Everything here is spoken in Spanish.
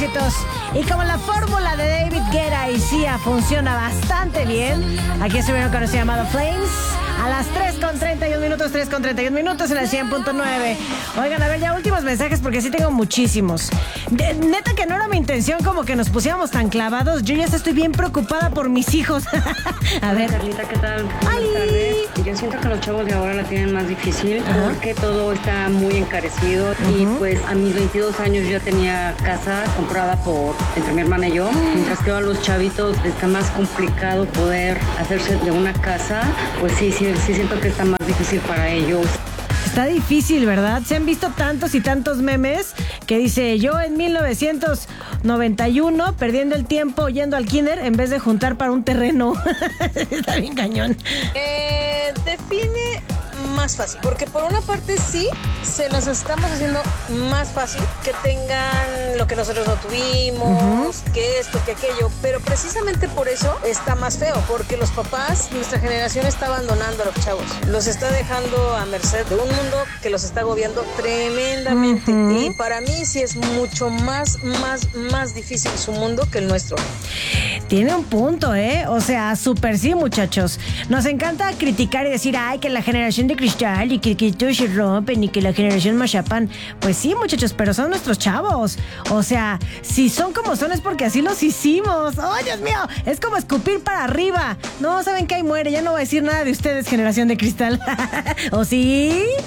éxitos. Y como la fórmula de David Guetta y Sia funciona bastante bien, aquí estuvieron con este llamado Flames a las 3:31 minutos en el 100.9. Oigan, a ver, ya últimos mensajes porque sí tengo muchísimos. Neta que no era mi intención como que nos pusiéramos tan clavados. Yo ya estoy bien preocupada por mis hijos. A ver. Carlita, ¿qué tal? Buenas tardes. Yo siento que los chavos de ahora la tienen más difícil porque todo está muy encarecido y pues a mis 22 años yo tenía casa comprada entre mi hermana y yo, mientras que ahora los chavitos está más complicado poder hacerse de una casa, pues sí siento que está más difícil para ellos. Está difícil, ¿verdad? Se han visto tantos y tantos memes que dice, yo en 1991 perdiendo el tiempo yendo al kinder en vez de juntar para un terreno. Está bien cañón. Define más fácil, porque por una parte sí, se nos estamos haciendo más fácil que tengan lo que nosotros no tuvimos, que esto, que aquello, pero precisamente por eso está más feo, porque los papás, nuestra generación está abandonando a los chavos, los está dejando a merced de un mundo que los está agobiando tremendamente, y para mí sí es mucho más difícil su mundo que el nuestro. Tiene un punto, o sea, súper sí, muchachos. Nos encanta criticar y decir, ay, que la generación de cristal y que todos se rompen y que la generación mazapán. Pues sí, muchachos, pero son nuestros chavos. O sea, si son como son es porque así los hicimos. ¡Oh, Dios mío! Es como escupir para arriba. No, ¿saben qué? Ahí muere. Ya no voy a decir nada de ustedes, generación de cristal. ¿O sí?